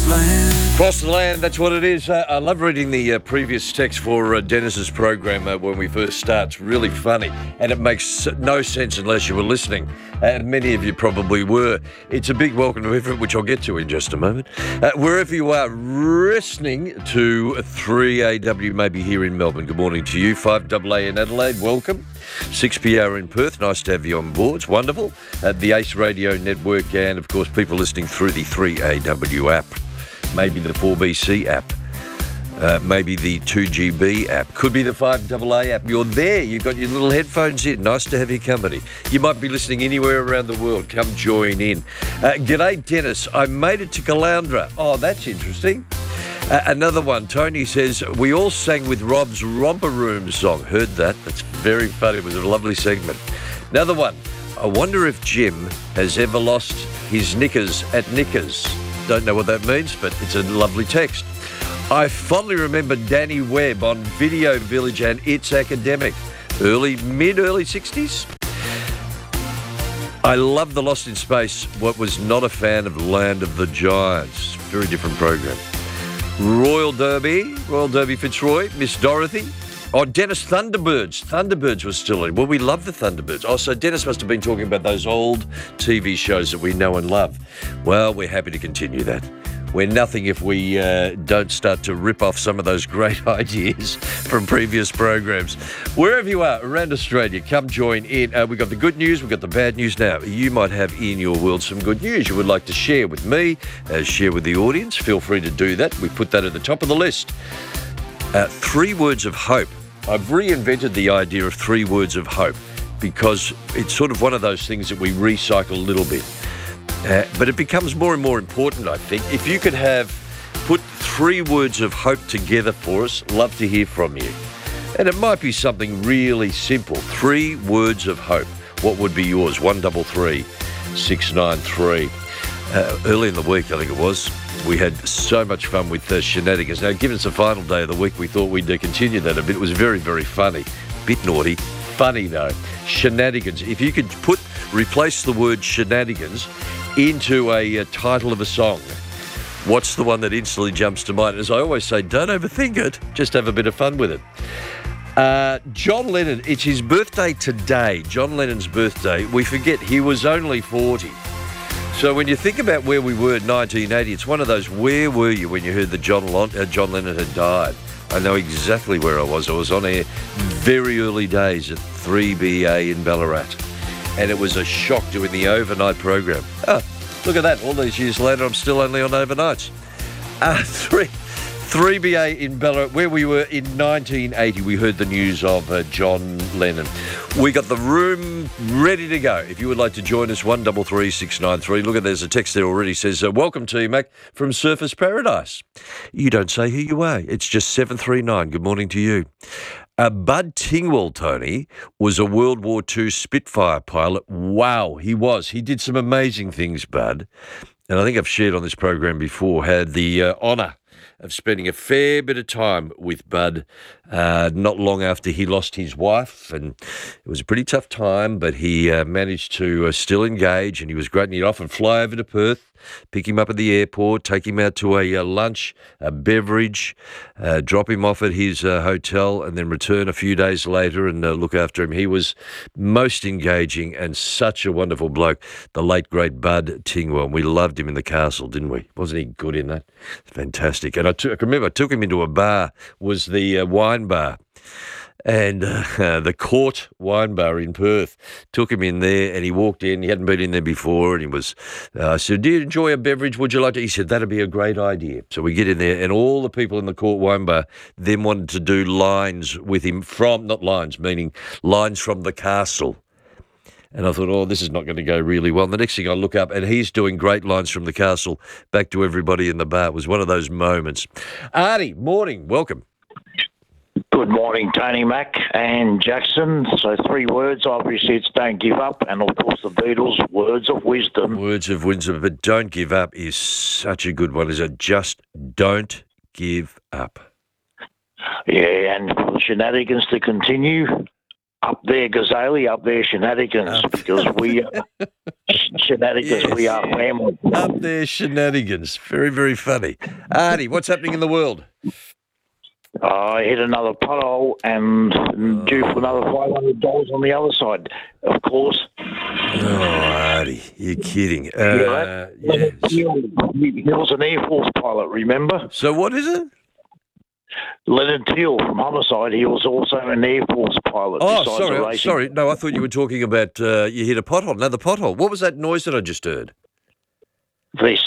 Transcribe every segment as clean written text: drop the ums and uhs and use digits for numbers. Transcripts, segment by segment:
Across the land, that's what it is. I love reading the previous text for Dennis's program when we first start. It's really funny, and it makes no sense unless you were listening. And many of you probably were. It's a big welcome to everyone, which I'll get to in just a moment. Wherever you are listening to 3AW, maybe here in Melbourne, good morning to you. 5AA in Adelaide, welcome. 6PR in Perth, nice to have you on board. It's wonderful. The Ace Radio Network, and of course people listening through the 3AW app. Maybe the 4BC app, maybe the 2GB app, could be the 5AA app. You're there, you've got your little headphones in. Nice to have your company. You might be listening anywhere around the world. Come join in. G'day, Dennis. I made it to Caloundra. Oh, that's interesting. Another one, Tony says, we all sang with Rob's Romper Room song. Heard that? That's very funny. It was a lovely segment. Another one, I wonder if Jim has ever lost his knickers at Knickers. Don't know what that means, but it's a lovely text. I fondly remember Danny Webb on Video Village and It's Academic. Early 60s. I love the Lost in Space. What was not a fan of Land of the Giants. Very different program. Royal Derby Fitzroy, Miss Dorothy. Oh, Dennis, Thunderbirds. Thunderbirds was still in. Well, we love the Thunderbirds. Oh, so Dennis must have been talking about those old TV shows that we know and love. Well, we're happy to continue that. We're nothing if we don't start to rip off some of those great ideas from previous programs. Wherever you are around Australia, come join in. We've got the good news, we've got the bad news now. You might have in your world some good news you would like to share with me, share with the audience. Feel free to do that. We put that at the top of the list. 3 words of hope. I've reinvented the idea of 3 words of hope because it's sort of one of those things that we recycle a little bit. But it becomes more and more important, I think. If you could put 3 words of hope together for us, love to hear from you. And it might be something really simple. 3 words of hope. What would be yours? 133 693. Early in the week, I think it was, we had so much fun with shenanigans. Now, given it's the final day of the week, we thought we'd continue that a bit. It was very, very funny. Bit naughty. Funny, though. Shenanigans. If you could replace the word shenanigans into a title of a song, what's the one that instantly jumps to mind? As I always say, don't overthink it. Just have a bit of fun with it. John Lennon, it's his birthday today. John Lennon's birthday. We forget he was only 40. So when you think about where we were in 1980, it's one of those, where were you when you heard that John Lennon had died? I know exactly where I was. I was on air very early days at 3BA in Ballarat. And it was a shock doing the overnight program. Oh, look at that. All these years later, I'm still only on overnights. 3BA in Ballarat, where we were in 1980, we heard the news of John Lennon. We got the room ready to go. If you would like to join us, 133 693. Look, there's a text there already says, welcome to you, Mac, from Surfers Paradise. You don't say who you are. It's just 739. Good morning to you. Bud Tingwell, Tony, was a World War II Spitfire pilot. Wow, he was. He did some amazing things, Bud. And I think I've shared on this program before, had the honour of spending a fair bit of time with Bud not long after he lost his wife. And it was a pretty tough time, but he managed to still engage, and he was great. And he'd often fly over to Perth, pick him up at the airport, take him out to a lunch, a beverage, drop him off at his hotel, and then return a few days later and look after him. He was most engaging and such a wonderful bloke, the late, great Bud Tingwell. We loved him in the castle, didn't we? Wasn't he good in that? Fantastic. And I remember I took him into a bar, was the wine bar. And the Court Wine Bar in Perth, took him in there, and he walked in. He hadn't been in there before, and he was, I said, do you enjoy a beverage? Would you like to? He said, that'd be a great idea. So we get in there, and all the people in the Court Wine Bar then wanted to do lines with him from, not lines, meaning lines from the castle. And I thought, this is not going to go really well. And the next thing I look up, and he's doing great lines from the castle back to everybody in the bar. It was one of those moments. Artie, morning, welcome. Good morning, Tony Mac and Jackson. So 3 words, obviously it's don't give up, and of course the Beatles, words of wisdom. Words of wisdom, but don't give up is such a good one, is it? Just don't give up. Yeah, and for the shenanigans to continue, Up there, Gazali, up there, Shenanigans, because we Shenanigans, Yes. we are family. Up there, Shenanigans. Very, very funny. Artie, what's happening in the world? I hit another pothole and due for another $500 on the other side, of course. Oh, Artie, you're kidding. Yes. He was an Air Force pilot, remember? So what is it? Leonard Teal from Homicide, he was also an Air Force pilot. Oh, besides the racing. sorry. No, I thought you were talking about you hit a pothole, another pothole. What was that noise that I just heard? This.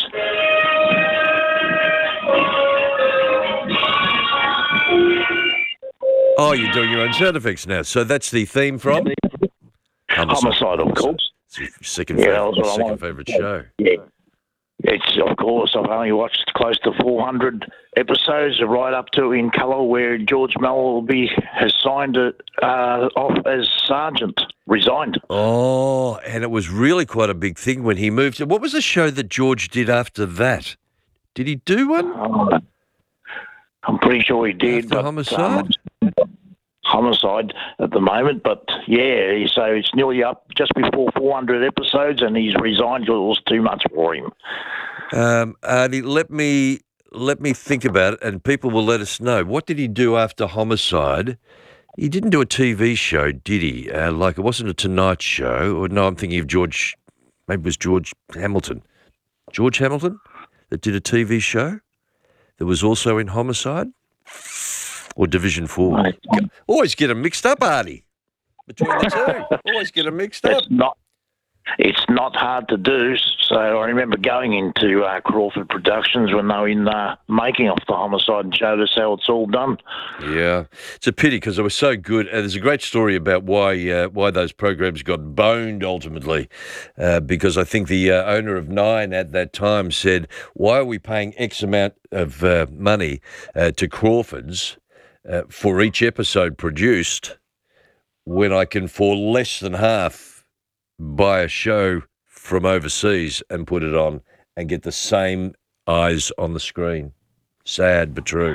Oh, you're doing your own sound effects now. So that's the theme from Homicide, of course. It's your second Yeah, that's what I want. favourite show. Yeah. It's, of course, I've only watched close to 400 episodes, right up to in colour, where George Mellowby has signed it off as sergeant, resigned. Oh, and it was really quite a big thing when he moved. What was the show that George did after that? Did he do one? I'm pretty sure he did. After Homicide? Homicide at the moment, but yeah, so it's nearly up just before 400 episodes, and he's resigned because it was too much for him. Artie, let me think about it, and people will let us know. What did he do after Homicide? He didn't do a TV show, did he? Like it wasn't a Tonight Show, or no? I'm thinking of George. Maybe it was George Hamilton. George Hamilton that did a TV show that was also in Homicide. Or Division 4. Always get them mixed up, Artie. Between the two. Always get them mixed up. It's not hard to do. So I remember going into Crawford Productions when they were in making of the Homicide and showed us how it's all done. Yeah. It's a pity because they were so good. And there's a great story about why those programs got boned ultimately. Because I think the owner of Nine at that time said, why are we paying X amount of money to Crawfords for each episode produced when I can, for less than half, buy a show from overseas and put it on and get the same eyes on the screen. Sad but true.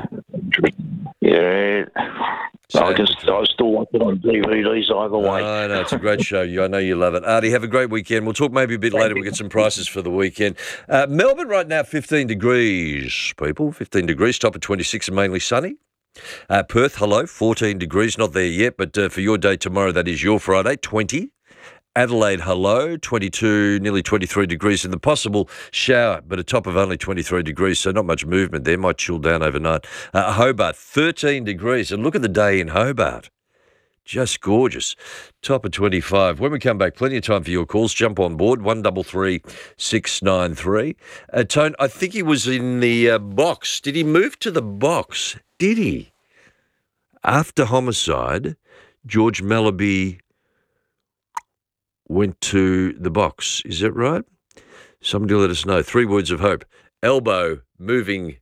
Yeah. I still want it on DVDs either way. I know, it's a great show. I know you love it. Artie, have a great weekend. We'll talk maybe a bit later. We'll get some prices for the weekend. Melbourne right now, 15 degrees, people. 15 degrees, top of 26 and mainly sunny. Perth, hello, 14 degrees, not there yet, but for your day tomorrow, that is your Friday, 20. Adelaide, hello, 22, nearly 23 degrees, and the possible shower, but a top of only 23 degrees, so not much movement there, might chill down overnight. Hobart, 13 degrees, and look at the day in Hobart. Just gorgeous. Top of 25. When we come back, plenty of time for your calls. Jump on board, 133 693. Tone, I think he was in the box. Did he move to the box? Did he? After Homicide, George Mellowby went to the box. Is that right? Somebody let us know. 3 words of hope. Elbow, moving.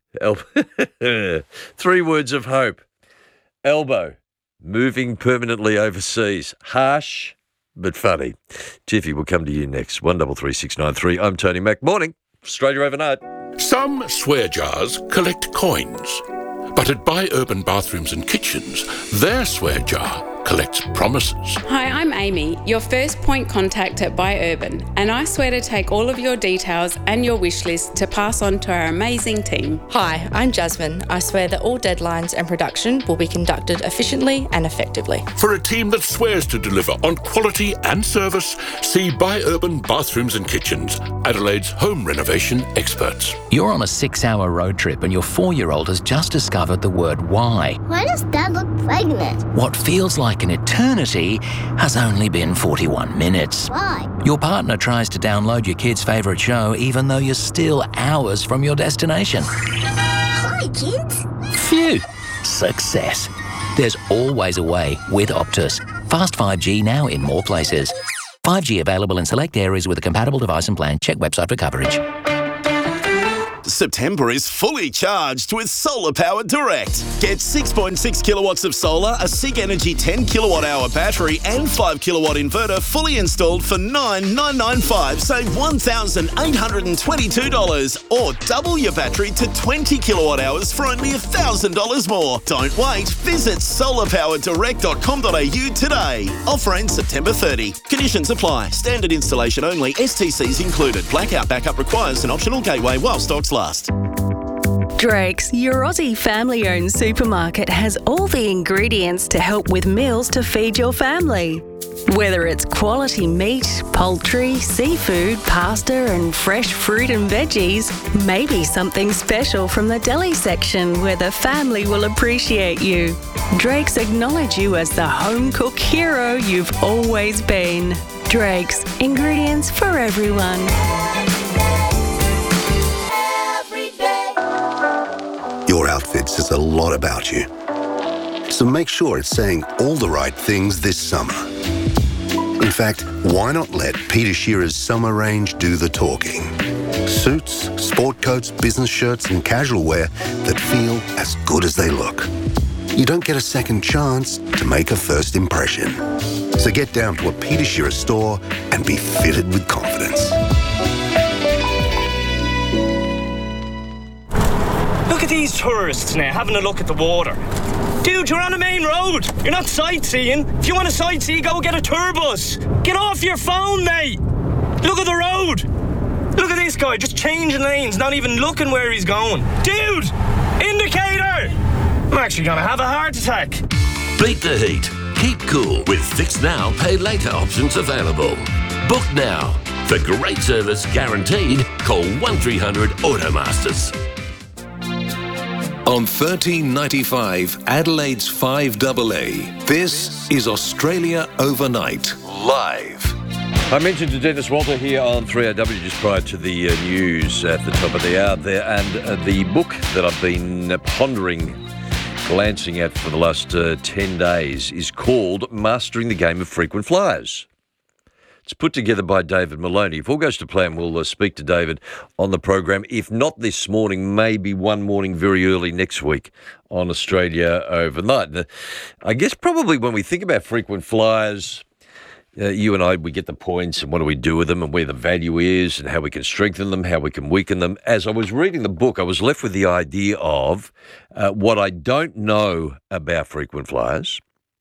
3 words of hope. Elbow, moving permanently overseas. Harsh, but funny. Tiffy will come to you next. 133 693. I'm Tony Mack. Morning. Australia Overnight. Some swear jars collect coins, but at Buy Urban Bathrooms and Kitchens, their swear jar collects promises. Hi, I'm Amy, your first point contact at Buy Urban, and I swear to take all of your details and your wish list to pass on to our amazing team. Hi, I'm Jasmine. I swear that all deadlines and production will be conducted efficiently and effectively. For a team that swears to deliver on quality and service, see Buy Urban Bathrooms and Kitchens, Adelaide's home renovation experts. You're on a 6-hour road trip and your 4-year-old has just discovered the word why. Why does Dad look pregnant? What feels like an eternity has only been 41 minutes. Why? Your partner tries to download your kid's favourite show even though you're still hours from your destination. Hi, kids. Phew! Success. There's always a way with Optus. Fast 5G now in more places. 5G available in select areas with a compatible device and plan. Check website for coverage. September is fully charged with Solar Power Direct. Get 6.6 kilowatts of solar, a SIG Energy 10 kilowatt hour battery and 5 kilowatt inverter fully installed for $9,995. Save $1,822 or double your battery to 20 kilowatt hours for only $1,000 more. Don't wait. Visit solarpowerdirect.com.au today. Offer ends September 30. Conditions apply. Standard installation only. STCs included. Blackout backup requires an optional gateway while stocks last. Drake's, your Aussie family-owned supermarket, has all the ingredients to help with meals to feed your family. Whether it's quality meat, poultry, seafood, pasta and fresh fruit and veggies, maybe something special from the deli section where the family will appreciate you. Drake's acknowledge you as the home-cook hero you've always been. Drake's, ingredients for everyone. Your outfit says a lot about you. So make sure it's saying all the right things this summer. In fact, why not let Peter Shearer's summer range do the talking? Suits, sport coats, business shirts and casual wear that feel as good as they look. You don't get a second chance to make a first impression. So get down to a Peter Shearer store and be fitted with confidence. Look at these tourists now having a look at the water. Dude, you're on a main road. You're not sightseeing. If you want to sightsee, go get a tour bus. Get off your phone, mate. Look at the road. Look at this guy just changing lanes, not even looking where he's going. Dude, indicator. I'm actually going to have a heart attack. Beat the heat. Keep cool with Fix Now, Pay Later options available. Book now. For great service guaranteed, call 1300 Automasters. On 1395, Adelaide's 5AA, this is Australia Overnight, live. I mentioned to Dennis Walter here on 3AW just prior to the news at the top of the hour there, and the book that I've been pondering, glancing at for the last 10 days is called Mastering the Game of Frequent Flyers. It's put together by David Maloney. If all goes to plan, we'll speak to David on the program. If not this morning, maybe one morning very early next week on Australia Overnight. I guess probably when we think about frequent flyers, you and I, we get the points and what do we do with them and where the value is and how we can strengthen them, how we can weaken them. As I was reading the book, I was left with the idea of what I don't know about frequent flyers.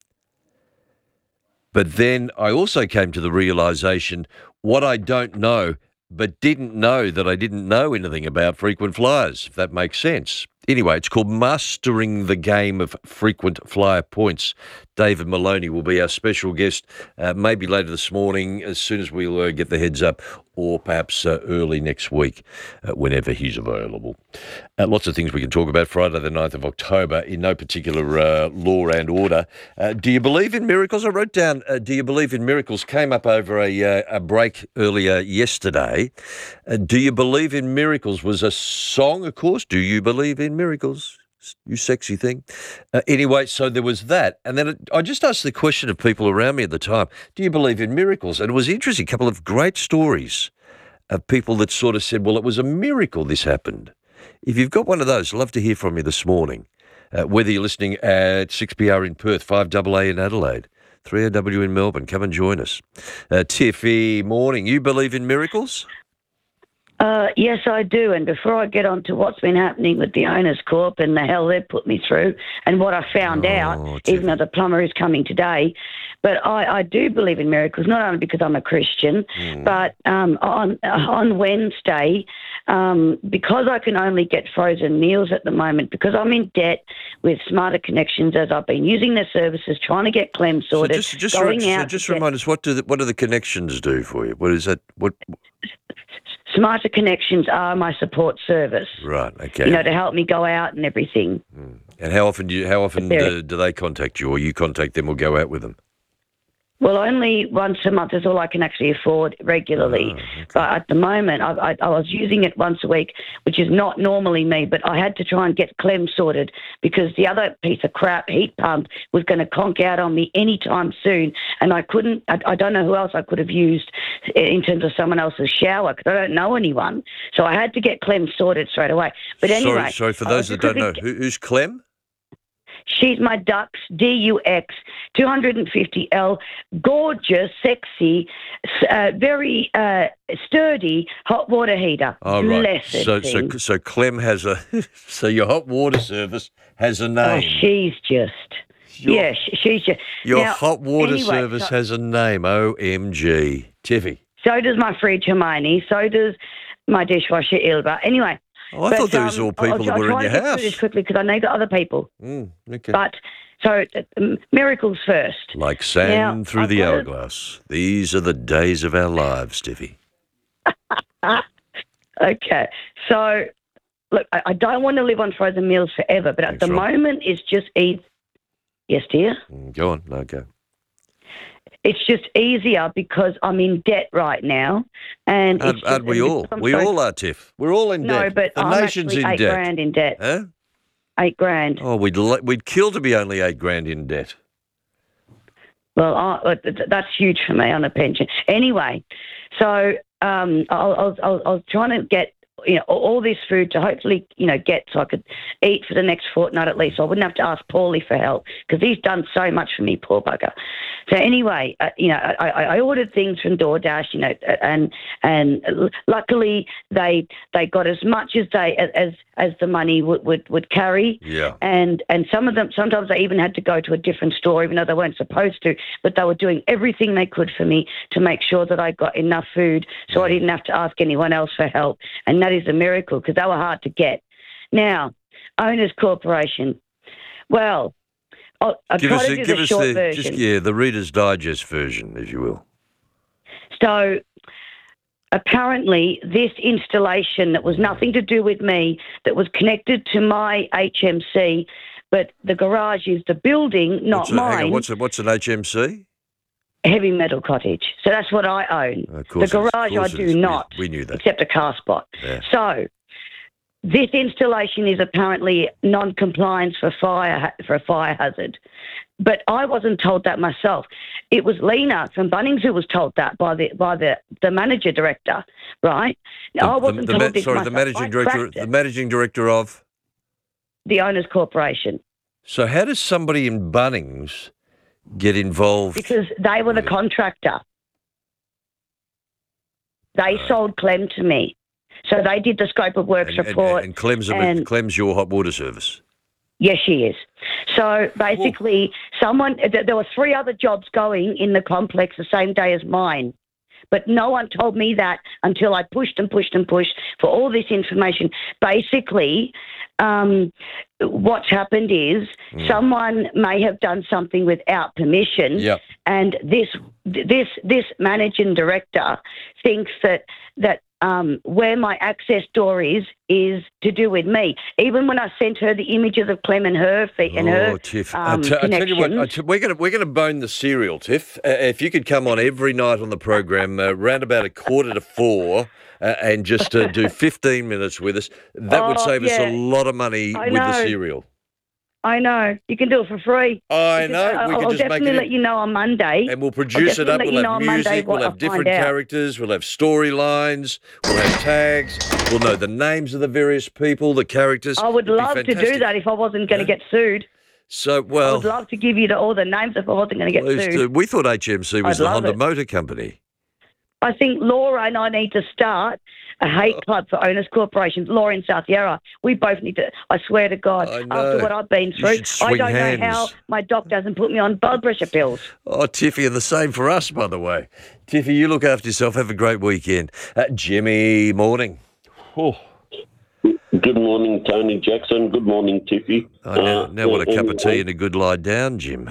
But then I also came to the realisation what I don't know, but didn't know that I didn't know anything about frequent flyers, if that makes sense. Anyway, it's called Mastering the Game of Frequent Flyer Points. David Maloney will be our special guest, maybe later this morning, as soon as we'll get the heads up, or perhaps early next week, whenever he's available. Lots of things we can talk about. Friday the 9th of October, in no particular law and order. Do you believe in miracles? I wrote down, do you believe in miracles? Came up over a break earlier yesterday. Do you believe in miracles was a song, of course. Do you believe in miracles? You sexy thing. Anyway, so there was that. And then I just asked the question of people around me at the time, do you believe in miracles? And it was interesting, a couple of great stories of people that sort of said, well, it was a miracle this happened. If you've got one of those, I'd love to hear from you this morning, whether you're listening at 6PR in Perth, 5AA in Adelaide, 3AW in Melbourne. Come and join us. Tiffy, morning. You believe in miracles? Yes, I do. And before I get on to what's been happening with the Owners Corp and the hell they've put me through and what I found out, even though the plumber is coming today, but I do believe in miracles, not only because I'm a Christian, but on Wednesday, because I can only get frozen meals at the moment, because I'm in debt with Smarter Connections, as I've been using their services, trying to get Clem sorted, So just remind us, what do the connections do for you? What is that? What? Smarter Connections are my support service. Right. Okay. To help me go out and everything. And how often do they contact you, or you contact them, or go out with them? Well, only once a month is all I can actually afford regularly. Okay. But at the moment, I was using it once a week, which is not normally me, but I had to try and get Clem sorted because the other piece of crap heat pump was going to conk out on me anytime soon. And I couldn't, I don't know who else I could have used in terms of someone else's shower because I don't know anyone. So I had to get Clem sorted straight away. But anyway. Sorry, for those that don't know, who's Clem? She's my Dux, DUX, 250L, gorgeous, sexy, very sturdy hot water heater. Oh, right. Blessed So Clem has so your hot water service has a name. Oh, she's just... she's just... Your hot water service has a name, OMG. Tiffy. So does my fridge, Hermione. So does my dishwasher, Ilba. Anyway... Oh, I thought those were all people that were in your house. I'll try to get through this quickly because I need the other people. Okay. But, so, miracles first. Like sand through the hourglass. These are the days of our lives, Tiffy. Okay. So, look, I don't want to live on frozen meals forever, but at the moment it's just Yes, dear? Go on. No, go. It's just easier because I'm in debt right now. And aren't we all? We all are, Tiff. We're all in debt. No, but the I'm nation's actually in debt. $8,000 in debt. Huh? $8,000. Oh, we'd kill to be only $8,000 in debt. Well, that's huge for me on a pension. Anyway, so I was trying to get all this food to hopefully get so I could eat for the next fortnight at least. So I wouldn't have to ask Paulie for help because he's done so much for me, poor bugger. So anyway, I ordered things from DoorDash, and luckily they got as much as the money would carry. Yeah. And some of them, sometimes they even had to go to a different store, even though they weren't supposed to, but they were doing everything they could for me to make sure that I got enough food so I didn't have to ask anyone else for help. And that is a miracle because they were hard to get. Now, Owners Corporation. Well, I'll try to do the short version. The Reader's Digest version, if you will. So apparently this installation that was nothing to do with me, that was connected to my HMC, but the garage is the building, not mine. Hang on, what's an HMC? Heavy Metal Cottage. So that's what I own. The garage I do not. We knew that. Except a car spot. Yeah. So this installation is apparently non-compliance for a fire hazard. But I wasn't told that myself. It was Lena from Bunnings who was told that by the manager director, right? I wasn't told this myself. The managing director of the Owners Corporation. So how does somebody in Bunnings get involved? Because they were the contractor. They sold Clem to me. So they did the scope of works report. And Clem's your hot water service? Yes, she is. So basically, there were 3 other jobs going in the complex the same day as mine. But no one told me that until I pushed and pushed and pushed for all this information. Basically, what's happened is someone may have done something without permission, and this managing director thinks that where my access door is to do with me. Even when I sent her the images of Clem and her feet and her Tiff. I tell you what, we're going to bone the cereal, Tiff. If you could come on every night on the program, round about 3:45, and just do 15 minutes with us, that would save us a lot of money with the cereal. I know. You can do it for free. I know. I'll definitely let you know on Monday. And we'll produce it up. We'll have music. We'll have different characters. We'll have storylines. We'll have tags. We'll know the names of the various people, the characters. I would love to do that if I wasn't going to get sued. So, well... I would love to give you all the names if I wasn't going to get sued. We thought HMC was the Honda Motor Company. I think Laura and I need to start a hate club for Owners Corporation. Laura in South Yarra. We both need to, I swear to God, after what I've been through, I don't know how my doctor hasn't put me on blood pressure pills. Oh, Tiffy, and the same for us, by the way. Tiffy, you look after yourself. Have a great weekend. Jimmy, morning. Oh. Good morning, Tony Jackson. Good morning, Tiffy. Now what a cup of tea and a good lie down, Jim.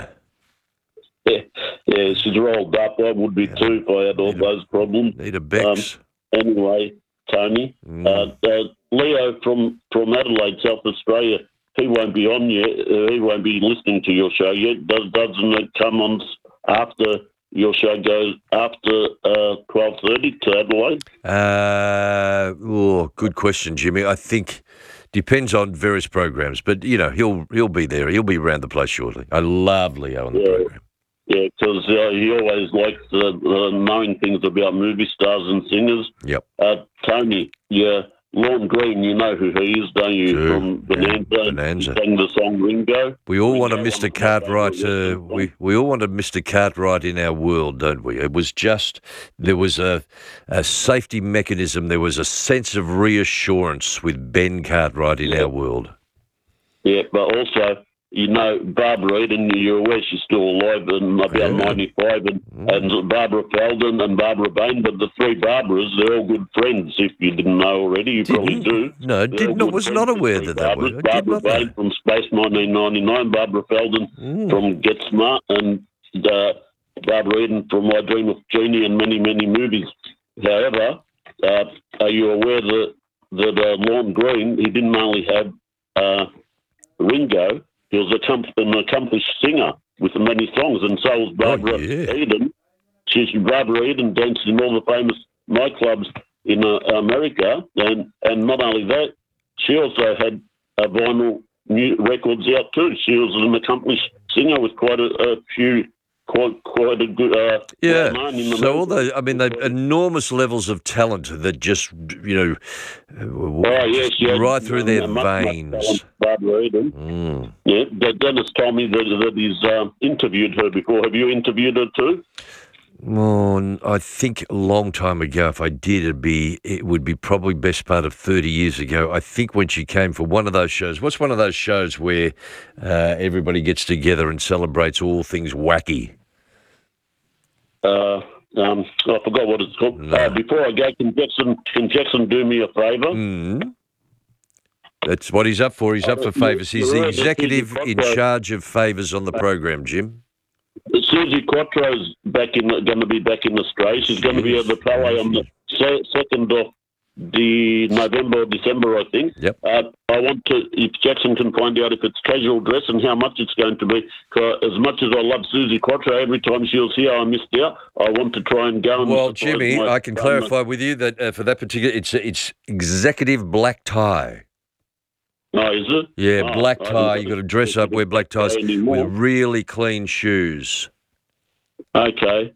Yeah, she's rolled up. I would be too if I had all those problems. Need a Bex. Anyway, Tony, Leo from Adelaide, South Australia, he won't be on yet. He won't be listening to your show yet. Doesn't it come on after your show goes after 12:30 to Adelaide? Good question, Jimmy. I think depends on various programs, but he'll be there. He'll be around the place shortly. I love Leo on the program. Yeah, because he always likes knowing things about movie stars and singers. Yep. Tony, Lorne Green, you know who he is, don't you? From Bonanza. He sang the song Ringo. We all want a Mr. Cartwright. We all want a Mr. Cartwright in our world, don't we? It was just there was a safety mechanism. There was a sense of reassurance with Ben Cartwright in our world. Yeah, but also, Barbara Eden, you're aware she's still alive and about 95, and Barbara Feldon and Barbara Bain, but the three Barbaras, they're all good friends. If you didn't know already, you probably do. No, was not aware that that was. Barbara Bain from Space 1999, Barbara Feldon from Get Smart, and Barbara Eden from I Dream of Jeannie and many, many movies. However, are you aware that Lorne Green, he didn't only have Ringo, he was an accomplished singer with many songs, and so was Barbara Eden. Barbara Eden danced in all the famous nightclubs in America, and not only that, she also had vinyl new records out too. She was an accomplished singer with quite a few. Quite a good. So all those, they've enormous levels of talent that just, right through their veins. Barbara Eden. Yeah, Dennis told me that he's interviewed her before. Have you interviewed her too? Well, I think a long time ago. If I did, it would be probably best part of 30 years ago. I think when she came for one of those shows. What's one of those shows where everybody gets together and celebrates all things wacky? I forgot what it's called. No. Before I go, can Jackson do me a favour? That's what he's up for. He's up for favours. He's the executive in charge of favours on the program, Jim. Susie Quattro's going to be back in Australia. She's going to be at the Palais on the 2nd of November or December, I think. Yep. I want to, if Jackson can find out if it's casual dress and how much it's going to be. As much as I love Susie Quattro, every time she was here, I missed out. I want to try and go. Well, Jimmy, I can clarify with you that for that particular, it's executive black tie. Oh, is it? Yeah, black tie. You've got to dress up, wear black ties with really clean shoes. Okay.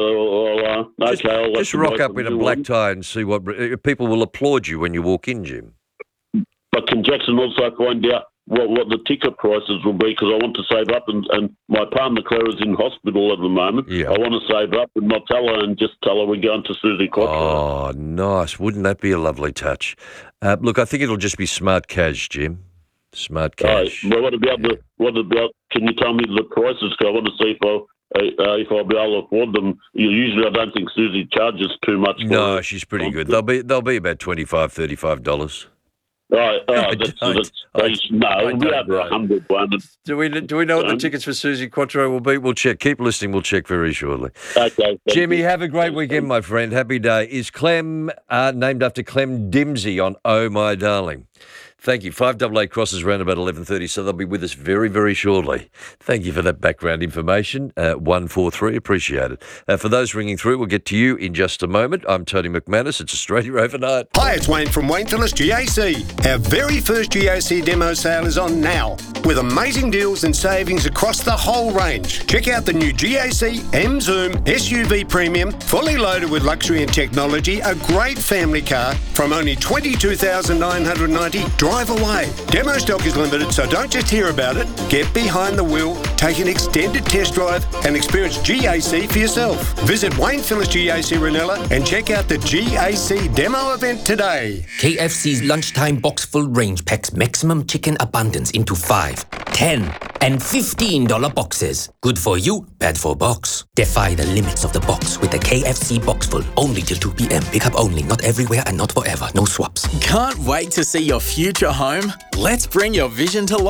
Just rock up in a black tie and see what people will applaud you when you walk in, Jim. But can Jackson also find out what the ticket prices will be? Because I want to save up, and my partner Claire is in hospital at the moment. Yeah. I want to save up and not tell her, and just tell her we're going to Susie Quattro. Oh, nice! Wouldn't that be a lovely touch? Look, I think it'll just be smart cash, Jim. Smart cash. Well, what about? Can you tell me the prices? Because I want to see if I'll be able to afford them. Usually, I don't think Susie charges too much. No, she's pretty good. They'll be about $25, $35. Right. It'll be over 100. Do we know what the tickets for Susie Quattro will be? We'll check. Keep listening. We'll check very shortly. Okay. Jimmy, have a great weekend, my friend. Happy day. Is Clem named after Clem Dimsey on Oh My Darling? Thank you. 5AA crosses around about 11:30, so they'll be with us very, very shortly. Thank you for that background information. 143, appreciate it. For those ringing through, we'll get to you in just a moment. I'm Tony McManus. It's Australia Overnight. Hi, it's Wayne from Wayne Phillips GAC. Our very first GAC demo sale is on now, with amazing deals and savings across the whole range. Check out the new GAC M-Zoom SUV Premium, fully loaded with luxury and technology, a great family car from only $22,990. Drive away. Demo stock is limited, so don't just hear about it. Get behind the wheel, take an extended test drive, and experience GAC for yourself. Visit Wayne Phillips GAC Ranella and check out the GAC demo event today. KFC's lunchtime box full range packs maximum chicken abundance into 5, 10, and $15 boxes. Good for you, bad for box. Defy the limits of the box with the KFC box full. Only till 2 p.m. Pick up only, not everywhere and not forever. No swaps. Can't wait to see your future home? Let's bring your vision to life.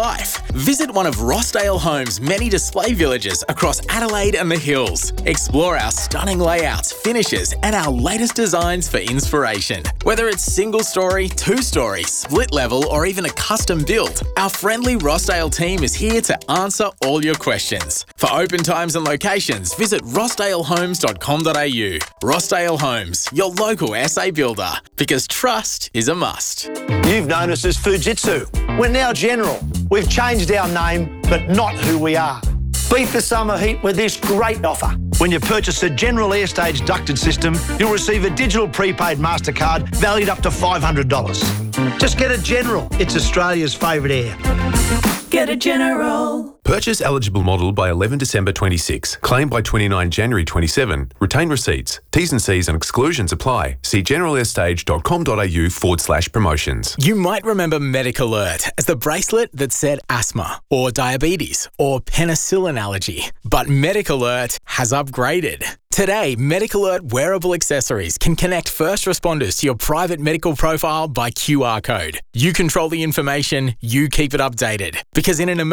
Visit one of Rossdale Homes' many display villages across Adelaide and the Hills. Explore our stunning layouts, finishes, and our latest designs for inspiration. Whether it's single story, two-story, split level, or even a custom build, our friendly Rossdale team is here to answer all your questions. For open times and locations, visit rossdalehomes.com.au. Rossdale Homes, your local SA builder, because trust is a must. You've known us as Fujitsu. We're now General. We've changed our name, but not who we are. Beat the summer heat with this great offer. When you purchase a General Airstage ducted system, you'll receive a digital prepaid MasterCard valued up to $500. Just get a General. It's Australia's favourite air. Get a General. Purchase eligible model by 11 December 26. Claim by 29 January 27. Retain receipts. T's and C's and exclusions apply. See generalairstage.com.au/promotions. You might remember Medic Alert as the bracelet that said asthma or diabetes or penicillin allergy. But Medic Alert has upgraded. Today, Medic Alert wearable accessories can connect first responders to your private medical profile by QR code. You control the information, you keep it updated. Because in an